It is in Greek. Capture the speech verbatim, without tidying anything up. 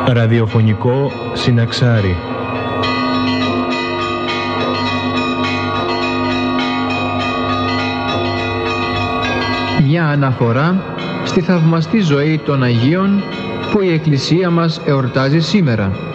Ραδιοφωνικό Συναξάρι. Μια αναφορά στη θαυμαστή ζωή των Αγίων που η Εκκλησία μας εορτάζει σήμερα.